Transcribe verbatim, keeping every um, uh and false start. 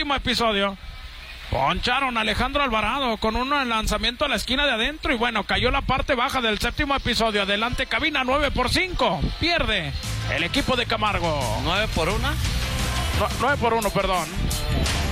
séptimo episodio. Poncharon a Alejandro Alvarado con un lanzamiento a la esquina de adentro y bueno, cayó la parte baja del séptimo episodio. Adelante cabina, nueve por cinco. Pierde el equipo de Camargo. ¿nueve por uno? No, nueve por uno, perdón.